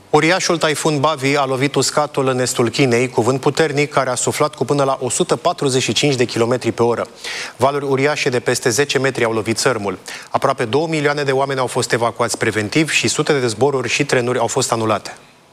Uriașul taifun Bavi a lovit uscatul în estul Chinei cu vânt puternic care a suflat cu până la 145 de km pe oră. Valuri uriașe de peste 10 metri au lovit țărmul. Aproape 2 milioane de oameni au fost evacuați preventiv și sute de zboruri și trenuri au fost anulate.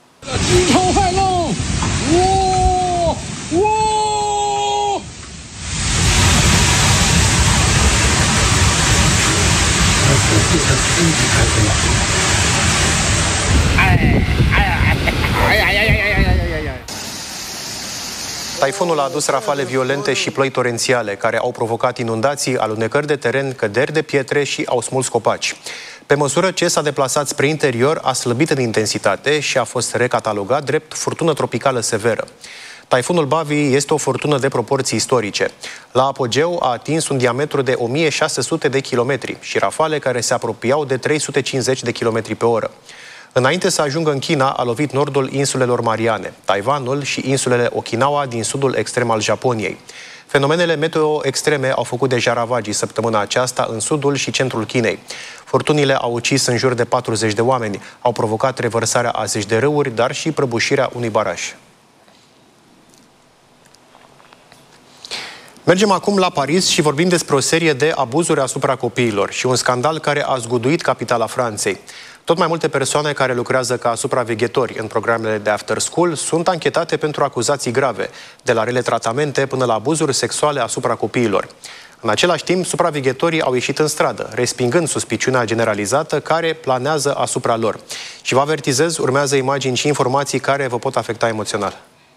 Taifunul a adus rafale violente și ploi torențiale, care au provocat inundații, alunecări de teren, căderi de pietre și au smuls copaci. Pe măsură ce s-a deplasat spre interior, a slăbit în intensitate și a fost recatalogat drept furtună tropicală severă. Taifunul Bavi este o furtună de proporții istorice. La apogeu a atins un diametru de 1600 de kilometri și rafale care se apropiau de 350 de kilometri pe oră. Înainte să ajungă în China, a lovit nordul insulelor Mariane, Taiwanul și insulele Okinawa din sudul extrem al Japoniei. Fenomenele meteo extreme au făcut deja ravagii săptămâna aceasta în sudul și centrul Chinei. Furtunile au ucis în jur de 40 de oameni, au provocat revărsarea a zeci de râuri, dar și prăbușirea unui baraj. Mergem acum la Paris și vorbim despre o serie de abuzuri asupra copiilor și un scandal care a zguduit capitala Franței. Tot mai multe persoane care lucrează ca supraveghetori în programele de after school sunt anchetate pentru acuzații grave, de la rele tratamente până la abuzuri sexuale asupra copiilor. În același timp, supraveghetorii au ieșit în stradă, respingând suspiciunea generalizată care planează asupra lor. Și vă avertizez, urmează imagini și informații care vă pot afecta emoțional.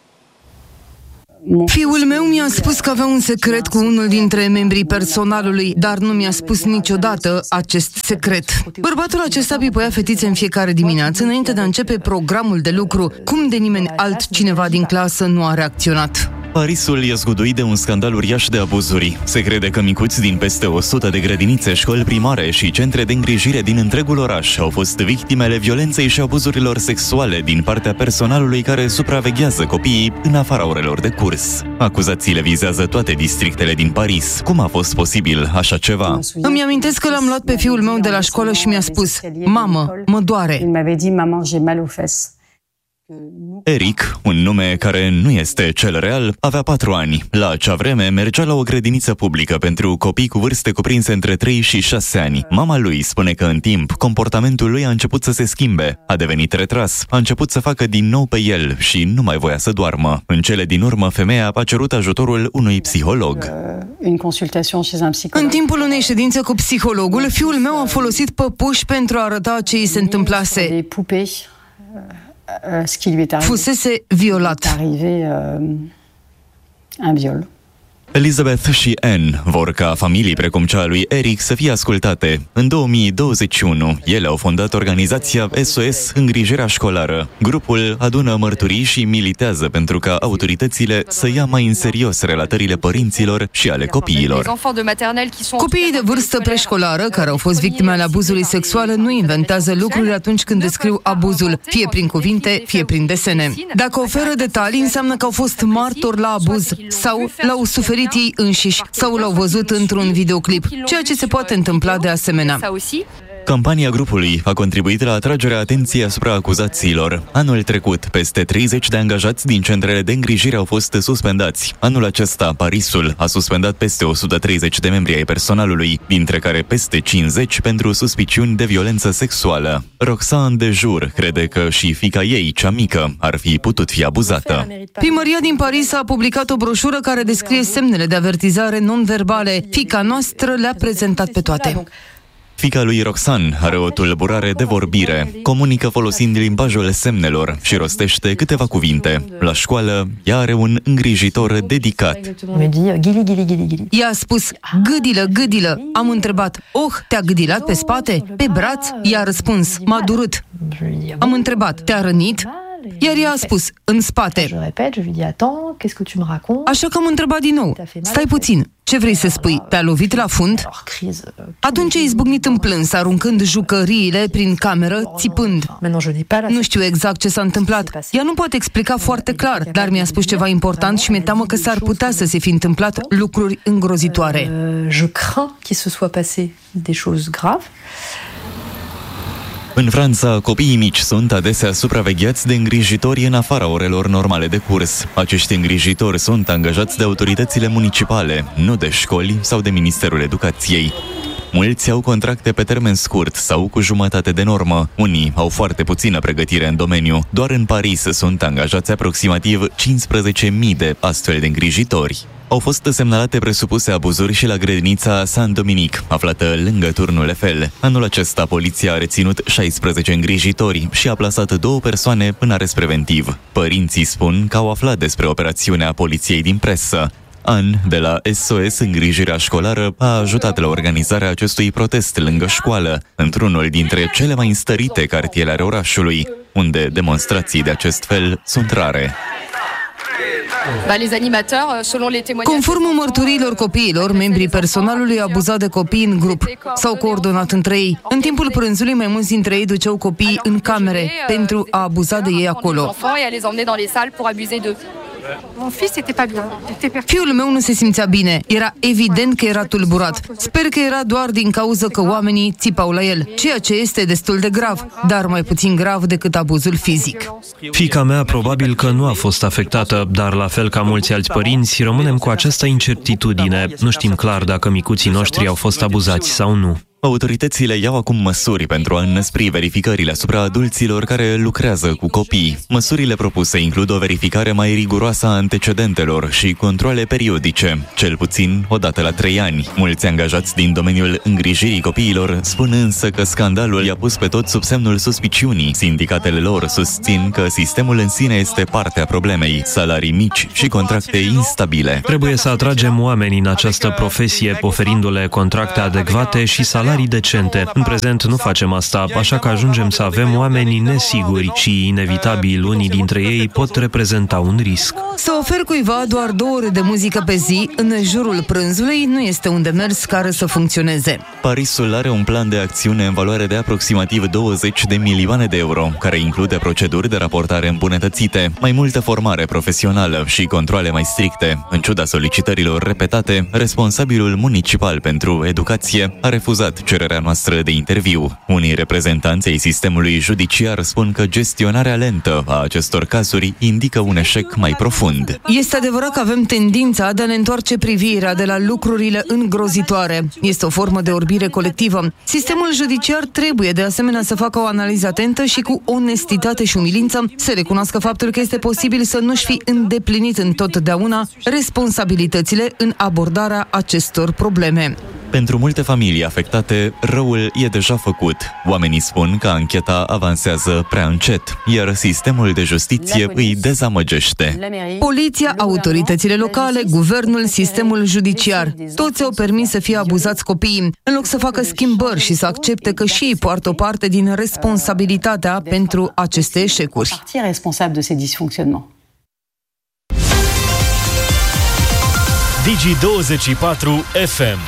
Fiul meu mi-a spus că avea un secret cu unul dintre membrii personalului, dar nu mi-a spus niciodată acest secret. Bărbatul acesta pipăia fetițe în fiecare dimineață înainte de a începe programul de lucru. Cum de nimeni altcineva din clasă nu a reacționat? Parisul e zguduit de un scandal uriaș de abuzuri. Se crede că micuți din peste 100 de grădinițe, școli primare și centre de îngrijire din întregul oraș au fost victimele violenței și abuzurilor sexuale din partea personalului care supraveghează copiii în afara orelor de curs. Acuzațiile vizează toate districtele din Paris. Cum a fost posibil așa ceva? Îmi amintesc că l-am luat pe fiul meu de la școală și mi-a spus: "Mamă, mă doare." Eric, un nume care nu este cel real, avea 4 ani. La acea vreme mergea la o grădiniță publică pentru copii cu vârste cuprinse între 3 și 6 ani. Mama lui spune că în timp, comportamentul lui a început să se schimbe, a devenit retras, a început să facă din nou pe el și nu mai voia să doarmă. În cele din urmă, femeia a cerut ajutorul unui psiholog. În timpul unei ședințe cu psihologul, fiul meu a folosit păpuși pentru a arăta ce îi se întâmplase. Fusese violat. Elizabeth și Anne vor ca familii precum cea a lui Eric să fie ascultate. În 2021, ele au fondat organizația SOS Îngrijirea Școlară. Grupul adună mărturii și militează pentru ca autoritățile să ia mai în serios relatările părinților și ale copiilor. Copiii de vârstă preșcolară care au fost victime ale abuzului sexual nu inventează lucruri atunci când descriu abuzul, fie prin cuvinte, fie prin desene. Dacă oferă detalii, înseamnă că au fost martori la abuz sau l-au suferit ei înșiși sau l-au văzut într-un videoclip, ceea ce se poate întâmpla de asemenea. Campania grupului a contribuit la atragerea atenției asupra acuzațiilor. Anul trecut, peste 30 de angajați din centrele de îngrijire au fost suspendați. Anul acesta, Parisul a suspendat peste 130 de membri ai personalului, dintre care peste 50 pentru suspiciuni de violență sexuală. Roxane de Jour crede că și fiica ei, cea mică, ar fi putut fi abuzată. Primăria din Paris a publicat o broșură care descrie semnele de avertizare non-verbale. Fiica noastră le-a prezentat pe toate. Fiica lui Roxane are o tulburare de vorbire, comunică folosind limbajul semnelor și rostește câteva cuvinte. La școală, ea are un îngrijitor dedicat. Ea a spus: "Gâdilă, gâdilă." Am întrebat: "Te-a gâdilat pe spate? Pe braț?" Ea a răspuns: "M-a durut." Am întrebat: "Te-a rănit?" Iar ea a spus: "În spate." Așa că am întrebat din nou: "Stai puțin, ce vrei să spui? Te-a lovit la fund?" Atunci a izbucnit în plâns, aruncând jucăriile prin cameră, țipând. Nu știu exact ce s-a întâmplat. Ea nu poate explica foarte clar, dar mi-a spus ceva important și mi-e teamă că s-ar putea să se fi întâmplat lucruri îngrozitoare. În Franța, copiii mici sunt adesea supravegheați de îngrijitori în afara orelor normale de curs. Acești îngrijitori sunt angajați de autoritățile municipale, nu de școli sau de Ministerul Educației. Mulți au contracte pe termen scurt sau cu jumătate de normă. Unii au foarte puțină pregătire în domeniu. Doar în Paris sunt angajați aproximativ 15.000 de astfel de îngrijitori. Au fost semnalate presupuse abuzuri și la grădinița Saint-Dominique, aflată lângă turnul Eiffel. Anul acesta, poliția a reținut 16 îngrijitori și a plasat 2 persoane în arest preventiv. Părinții spun că au aflat despre operațiunea poliției din presă. Anne, de la SOS Îngrijirea Școlară, a ajutat la organizarea acestui protest lângă școală, într-unul dintre cele mai înstărite cartiere ale orașului, unde demonstrații de acest fel sunt rare. Conform mărturiilor copiilor, membrii personalului abuzat de copii în grup s-au coordonat între ei. În timpul prânzului, mai mulți dintre ei duceau copiii în camere pentru a abuza de ei acolo. Fiul meu nu se simțea bine. Era evident că era tulburat. Sper că era doar din cauza că oamenii țipau la el, ceea ce este destul de grav, dar mai puțin grav decât abuzul fizic. Fiica mea probabil că nu a fost afectată, dar la fel ca mulți alți părinți, rămânem cu această incertitudine. Nu știm clar dacă micuții noștri au fost abuzați sau nu. Autoritățile iau acum măsuri pentru a înnăspri verificările asupra adulților care lucrează cu copii. Măsurile propuse includ o verificare mai riguroasă a antecedentelor și controale periodice, cel puțin o dată la 3 ani. Mulți angajați din domeniul îngrijirii copiilor spun însă că scandalul i-a pus pe toți sub semnul suspiciunii. Sindicatele lor susțin că sistemul în sine este parte a problemei, salarii mici și contracte instabile. Trebuie să atragem oameni în această profesie, oferindu-le contracte adecvate și salarii decente. În prezent nu facem asta, așa că ajungem să avem oameni nesiguri și, inevitabil, unii dintre ei pot reprezenta un risc. Să ofer cuiva doar 2 ore de muzică pe zi în jurul prânzului nu este un demers care să funcționeze. Parisul are un plan de acțiune în valoare de aproximativ 20 de milioane de euro, care include proceduri de raportare îmbunătățite, mai multă formare profesională și controale mai stricte. În ciuda solicitărilor repetate, responsabilul municipal pentru educație a refuzat cererea noastră de interviu. Unii reprezentanți ai sistemului judiciar spun că gestionarea lentă a acestor cazuri indică un eșec mai profund. Este adevărat că avem tendința de a ne întoarce privirea de la lucrurile îngrozitoare. Este o formă de orbire colectivă. Sistemul judiciar trebuie de asemenea să facă o analiză atentă și cu onestitate și umilință să recunoască faptul că este posibil să nu-și fi îndeplinit întotdeauna responsabilitățile în abordarea acestor probleme. Pentru multe familii afectate, răul e deja făcut. Oamenii spun că ancheta avansează prea încet, iar sistemul de justiție îi dezamăgește. Poliția, autoritățile locale, guvernul, sistemul judiciar, toți au permis să fie abuzați copiii, în loc să facă schimbări și să accepte că și ei poartă o parte din responsabilitatea pentru aceste eșecuri. Digi24 FM.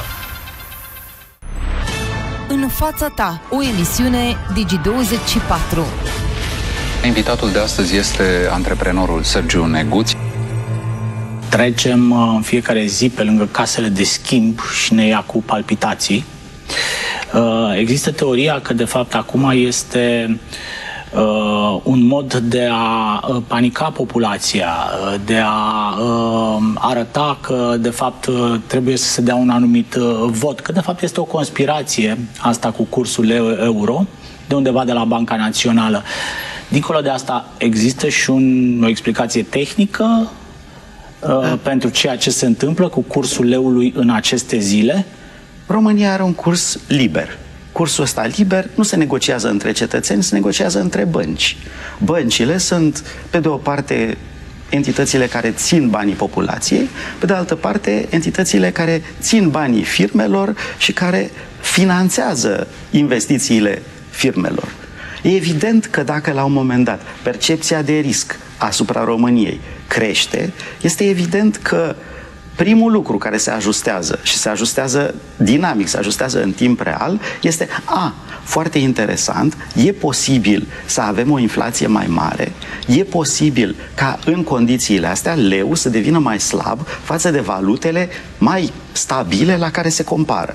În fața ta, o emisiune Digi24. Invitatul de astăzi este antreprenorul Sergiu Neguț. Trecem în fiecare zi pe lângă casele de schimb și ne ia cu palpitații. Există teoria că de fapt acum este un mod de a panica populația, de a arăta că de fapt trebuie să se dea un anumit vot, că de fapt este o conspirație asta cu cursul euro, de undeva de la Banca Națională. Dincolo de asta există și o explicație tehnică pentru ceea ce se întâmplă cu cursul leului în aceste zile? România are un curs liber. Cursul ăsta liber nu se negociază între cetățeni, se negociază între bănci. Băncile sunt, pe de o parte, entitățile care țin banii populației, pe de altă parte, entitățile care țin banii firmelor și care finanțează investițiile firmelor. E evident că dacă la un moment dat percepția de risc asupra României crește, este evident că primul lucru care se ajustează și se ajustează dinamic, se ajustează în timp real, este foarte interesant, e posibil să avem o inflație mai mare, e posibil ca în condițiile astea leu să devină mai slab față de valutele mai stabile la care se compară.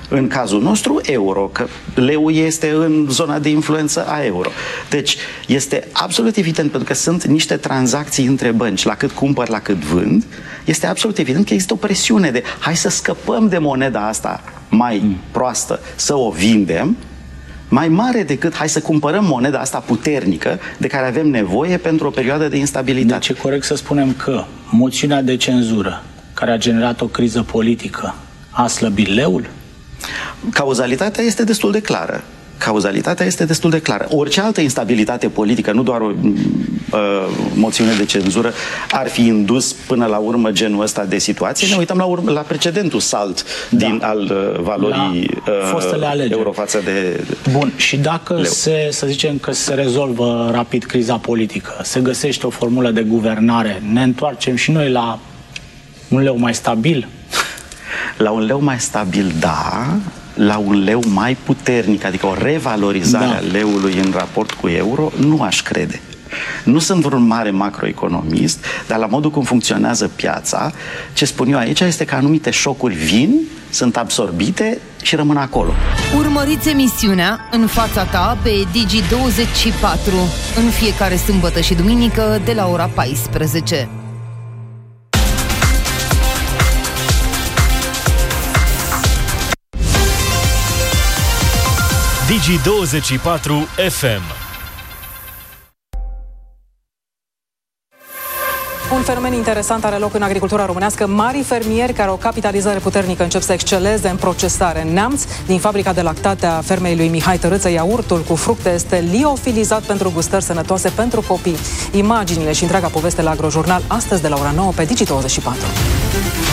În cazul nostru, euro, că leu este în zona de influență a euro. Deci este absolut evident, pentru că sunt niște tranzacții între bănci, la cât cumpăr, la cât vând, este absolut evident că există o presiune de hai să scăpăm de moneda asta mai proastă, să o vindem, mai mare decât hai să cumpărăm moneda asta puternică de care avem nevoie pentru o perioadă de instabilitate. Deci e corect să spunem că moțiunea de cenzură care a generat o criză politică a slăbit leul? Cauzalitatea este destul de clară. Cauzalitatea este destul de clară. Orice altă instabilitate politică, nu doar o moțiune de cenzură, ar fi indus până la urmă genul ăsta de situație. Ne uităm la precedentul salt al valorii euro față de Bun, și dacă să zicem că se rezolvă rapid criza politică, se găsește o formulă de guvernare, ne întoarcem și noi la un leu mai stabil? La un leu mai stabil, da. La un leu mai puternic, adică o revalorizare a leului în raport cu euro, nu aș crede. Nu sunt vreun mare macroeconomist, dar la modul cum funcționează piața, ce spun eu aici este că anumite șocuri vin, sunt absorbite și rămân acolo. Urmăriți emisiunea În fața ta pe Digi24 în fiecare sâmbătă și duminică de la ora 14. Digi24 FM. Un fenomen interesant are loc în agricultura românească. Marii fermieri care au o capitalizare puternică încep să exceleze în procesare. În Neamț, din fabrica de lactate a fermei lui Mihai Tărâță, iaurtul cu fructe este liofilizat pentru gustări sănătoase pentru copii. Imaginile și întreaga poveste la Agrojurnal astăzi de la ora 9 pe Digi24.